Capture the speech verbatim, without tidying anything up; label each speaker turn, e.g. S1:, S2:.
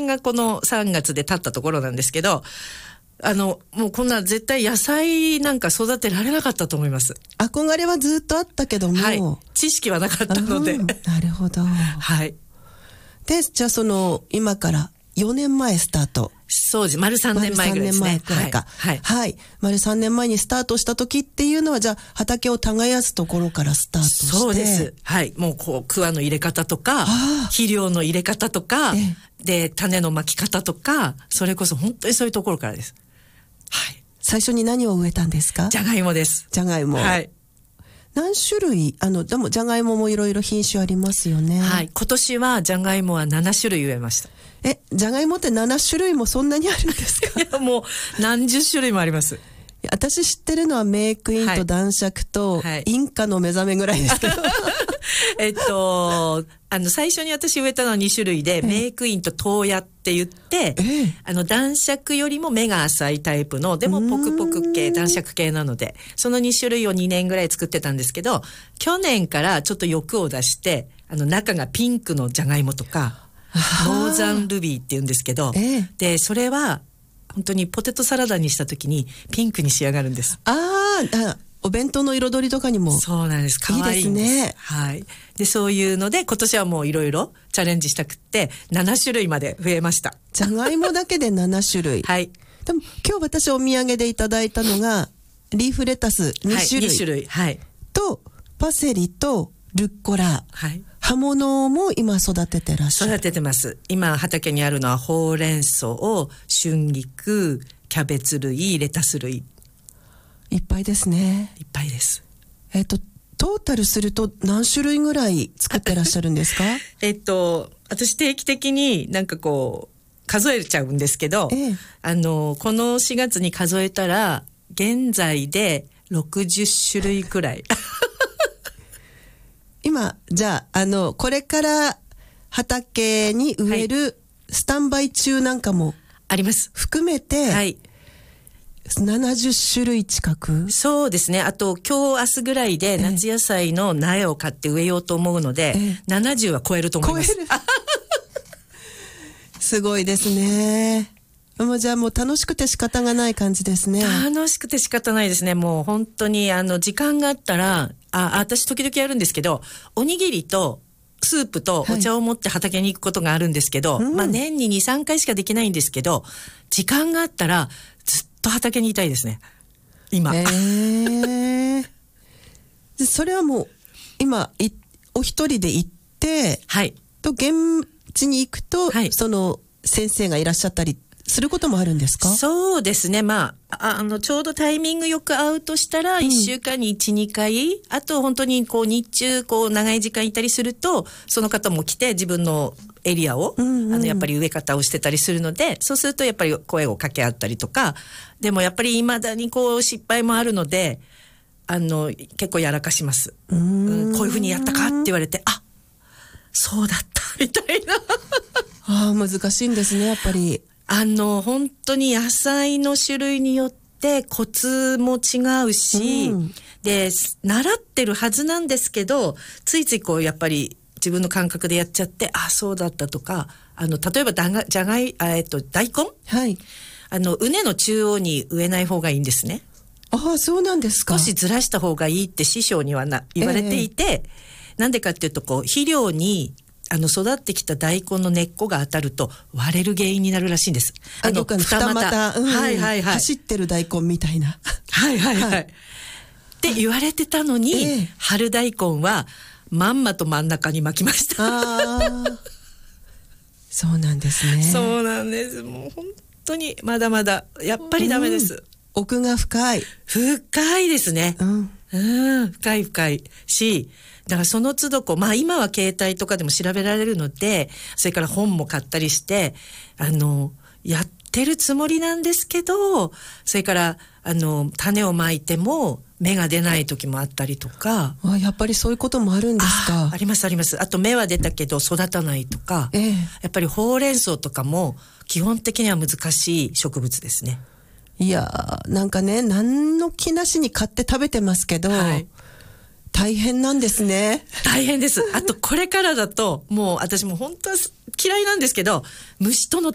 S1: 年がこのさんがつで経ったところなんですけど、あのもうこんな絶対野菜なんか育てられなかったと思います。
S2: 憧れはずっとあったけども、はい、
S1: 知識はなかったので。
S2: なるほど。
S1: はい。
S2: で、じゃあその今からよねんまえスタート。
S1: そうです。丸さんねんまえぐらいですね。
S2: 丸さんねんまえくらいか。はい。はい。はい、丸さんねんまえにスタートした時っていうのは、じゃあ畑を耕すところからスタートして。
S1: そうです。はい。もうこう、桑の入れ方とか、肥料の入れ方とか、で、種の巻き方とか、それこそ本当にそういうところからです。はい。
S2: 最初に何を植えたんですか？
S1: じゃがいもです。
S2: じゃがいも。
S1: はい。
S2: 何種類、あの、でもじゃがいももいろいろ品種ありますよね。
S1: はい。今年はじゃがいもはななしゅるい植えました。
S2: え、じゃがいもってななしゅるいもそんなにあるんですか？
S1: いや、もう何十種類もあります。
S2: 私知ってるのはメイクインと男爵と、はい、インカの目覚めぐらいですけど。
S1: えっと、あの、最初に私植えたのはにしゅるいで、メイクインとトーヤって言って、あの、男爵よりも目が浅いタイプの、でもポクポク系、男爵系なので、そのにしゅるいをにねんぐらい作ってたんですけど、去年からちょっと欲を出して、あの、中がピンクのじゃがいもとか、ノーザンルビーって言うんですけど、ええ、で、それは、本当にポテトサラダにした時にピンクに仕上がるんです。
S2: ああ、お弁当の彩りとかにも。
S1: そうなんです。可愛いんです。いいですね。はい。で、そういうので、今年はもういろいろチャレンジしたくって、ななしゅるいまで増えました。
S2: じゃがいもだけでななしゅるい。
S1: はい。
S2: でも、今日私お土産でいただいたのが、リーフレタスにしゅるい。はい、にしゅるい。はい。と、パセリとルッコラ。はい。葉物も今育ててらっしゃる？
S1: 育ててます。今畑にあるのはほうれん草、春菊、キャベツ類、レタス類。
S2: いっぱいですね。
S1: いっぱいです。
S2: えっと、トータルすると何種類ぐらい作ってらっしゃるんですか？
S1: えっと、私定期的になんかこう、数えちゃうんですけど、ええ、あの、このしがつに数えたら、現在でろくじゅっしゅるいくらい。
S2: 今、じゃあ、あの、これから畑に植えるスタンバイ中なんかも
S1: あります。
S2: 含めて、はい。ななじゅっしゅるい近く？
S1: そうですね。あと、今日明日ぐらいで夏野菜の苗を買って植えようと思うので、ええ、ななじゅうは超えると思います。超える。
S2: すごいですね。もうじゃあもう楽しくて仕方がない感じですね。
S1: 楽しくて仕方ないですね。もう本当にあの時間があったら、あ、私時々やるんですけど、おにぎりとスープとお茶を持って畑に行くことがあるんですけど、はい、まあ年にに、さんかいしかできないんですけど、時間があったらずっと畑にいたいですね。今。
S2: へー。それはもう今いお一人で行って、はい。と現地に行くと、はい、その先生がいらっしゃったりすることもあるんですか？
S1: そうですね。まあ、あの、ちょうどタイミングよく会うとしたら、いっしゅうかんにいち、にかい、あと本当にこう日中、こう長い時間いたりすると、その方も来て自分のエリアを、うんうん、あの、やっぱり植え方をしてたりするので、そうするとやっぱり声を掛け合ったりとか、でもやっぱり未だにこう失敗もあるので、あの、結構やらかします。うーん、うん、こういうふうにやったかって言われて、あ、そうだった、みたいな。
S2: ああ、難しいんですね、やっぱり。
S1: あの、本当に野菜の種類によってコツも違うし、うん、で、習ってるはずなんですけど、ついついこう、やっぱり自分の感覚でやっちゃって、あ、そうだったとか、あの、例えばだが、じゃがい、えっと、大根？はい。あの、畝の中央に植えない方がいいんですね。
S2: ああ、そうなんですか。
S1: 少しずらした方がいいって師匠にはな、言われていて、えー、なんでかっていうと、こう、肥料に、あの育ってきた大根の根っこが当たると割れる原因になるらしいんです。
S2: あの二股、うん、はいはいはい、走ってる大根みたいな。
S1: はいはいはい。はい、って言われてたのに、えー、春大根はまんまと真ん中に巻きました。
S2: あそうなんですね。
S1: そうなんです。もう本当にまだまだやっぱりダメです。うん、
S2: 奥が深い。
S1: 深いですね。うん、うん、深い深いし。だからその都度こう、まあ今は携帯とかでも調べられるので、それから本も買ったりして、あの、やってるつもりなんですけど、それから、あの、種をまいても芽が出ない時もあったりとか。
S2: あ、やっぱりそういうこともあるんですか？
S1: あ、ありますあります。あと芽は出たけど育たないとか、ええ、やっぱりほうれん草とかも基本的には難しい植物ですね。
S2: いやー、なんかね、何の気なしに買って食べてますけど、はい、大変なんですね。
S1: 大変です。あとこれからだともう私も本当は嫌いなんですけど、虫との